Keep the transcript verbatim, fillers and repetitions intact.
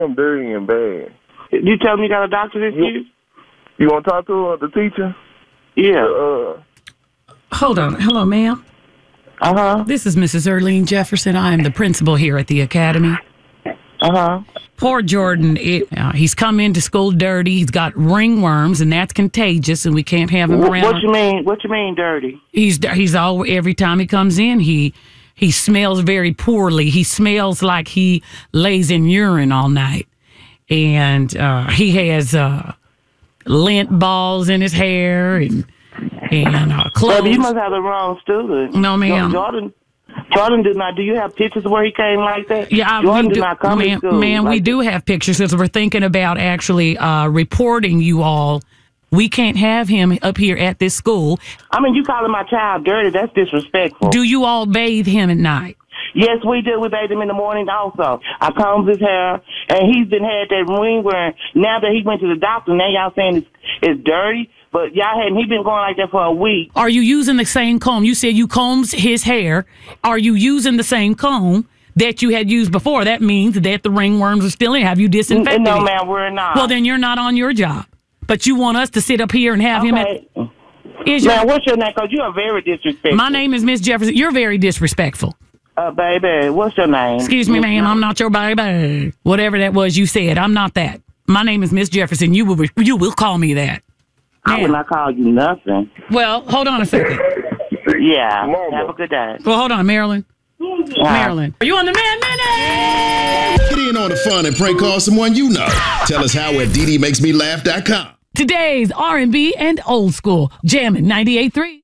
I'm dirty and bad. You tell me you got a doctorate You- issue? You want to talk to uh, the teacher? Yeah. Uh, Hold on. Hello, ma'am. Uh-huh. This is Missus Earlene Jefferson. I am the principal here at the academy. Uh-huh. Poor Jordan, it, uh, he's come into school dirty. He's got ringworms, and that's contagious, and we can't have him Wh- around. What you mean? What you mean dirty? He's he's all every time he comes in, he he smells very poorly. He smells like he lays in urine all night, and uh, he has uh, lint balls in his hair and and uh, clothes. Baby, you must have the wrong student. No, ma'am. Jordan, Jordan did not. Do you have pictures of where he came like that? Yeah, I, Jordan we did do, not come to ma'am, school. ma'am like we do have pictures because we're thinking about actually uh, reporting you all. We can't have him up here at this school. I mean, you calling my child dirty? That's disrespectful. Do you all bathe him at night? Yes, we do. We bathe him in the morning also. I combs his hair, and he's been had that ring wearing. Now that he went to the doctor, now y'all saying it's, it's dirty. But y'all hadn't, he been going like that for a week. Are you using the same comb? You said you combs his hair. Are you using the same comb that you had used before? That means that the ringworms are still in. Have you disinfected No, it? ma'am, we're not. Well, then you're not on your job. But you want us to sit up here and have him at... Okay. Is your, Man, what's your name? Because you are very disrespectful. my name is Miss Jefferson. You're very disrespectful. Uh, baby, what's your name? Excuse me, ma'am. I'm not your baby. Whatever that was you said, I'm not that. My name is Miss Jefferson. You will you will call me that. I Now, will not call you nothing. well, hold on a second. Yeah. Mama. Have a good day. Well, hold on, Marilyn. Uh, Marilyn. Are you on the Man Minute? Get in on the fun and prank call someone you know. Tell us how at D D makes me laugh dot com. Today's R and B and old school. Jammin' ninety-eight point three.